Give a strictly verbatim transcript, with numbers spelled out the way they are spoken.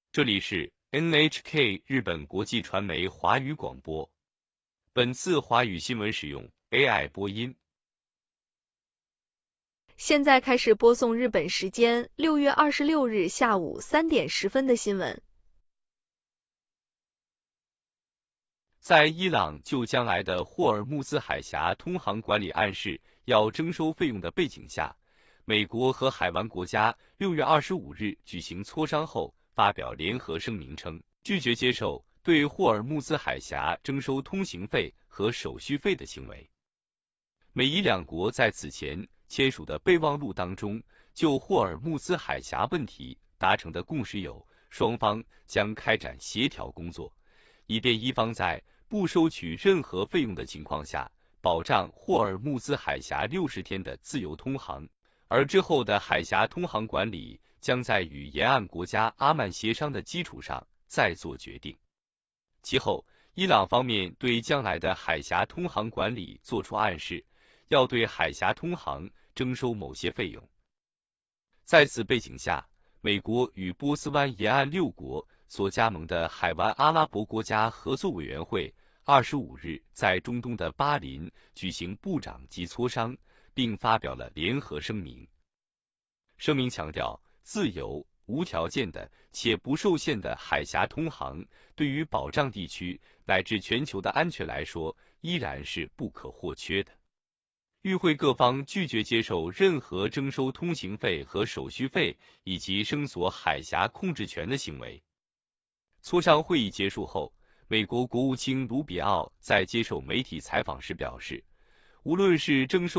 这里是 N H K 日本国际传媒华语广播。本次华语新闻使用 A I 播音。 现在开始播送日本时间六月二十六日下午三点十分的新闻。 在伊朗就将来的霍尔木兹海峡通航管理暗示要征收费用的背景下，美国和海湾国家六月二十五日举行磋商后发表联合声明称，拒绝接受对霍尔木兹海峡征收通行费和手续费的行为。美伊两国在此前签署的备忘录当中，就霍尔木兹海峡问题达成的共识有，双方将开展协调工作，以便一方在不收取任何费用的情况下，保障霍尔木兹海峡六十天的自由通航，而之后的海峡通航管理将在与沿岸国家阿曼协商的基础上再做决定。其后，伊朗方面对将来的海峡通航管理作出暗示，要对海峡通航征收某些费用。在此背景下，美国与波斯湾沿岸六国所加盟的海湾阿拉伯国家合作委员会二十五日在中东的巴林举行部长级磋商，并发表了联合声明。声明强调，自由、无条件的且不受限的海峡通航对于保障地区乃至全球的安全来说依然是不可或缺的。与会各方拒绝接受任何征收通行费和手续费以及声索海峡控制权的行为。磋商会议结束后，美国国务卿卢比奥在接受媒体采访时表示，无论是征收